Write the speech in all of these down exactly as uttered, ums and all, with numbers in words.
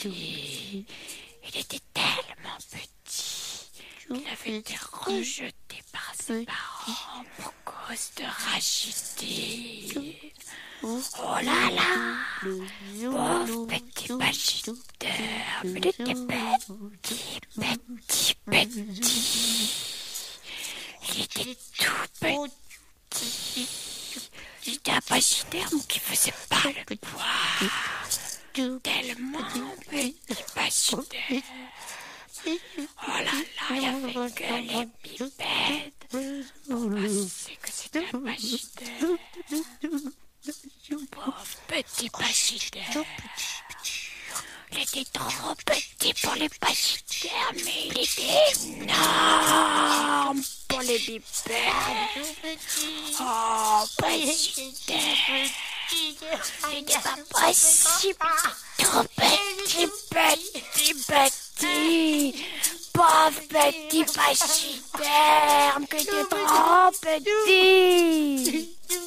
petit. Il était tellement petit qu'il avait été rejeté par ses parents pour cause de rachité. Oh là là, pauvre petit Pachiter, il était petit, petit, petit. Il était tout petit. C'était un pachyderme qui faisait pas le poids. Tellement petit pachyderme. Oh là là, il n'y avait que les pipettes pour penser que c'était un pachyderme. Pauvre petit pachyderme. Il était trop petit pour les pachydermes, mais il était énorme pour les bipèdes. Oh, pachyderme. Il n'était pas possible. Trop petit, petit, petit. Pauvre petit pachyderme, que t'es trop petit.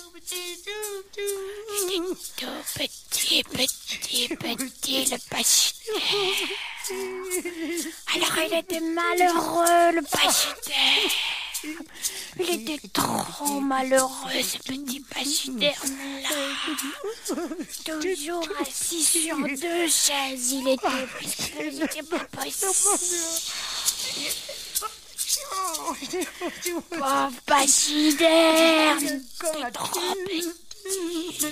Il est tout petit, petit, petit, le pachyderme. Alors il était malheureux, le pachyderme. Il était trop malheureux, ce petit pachyderme-là. Toujours assis sur deux chaises, il était, il n'était pas possible. Pauvre pachyderme, il est trop petit.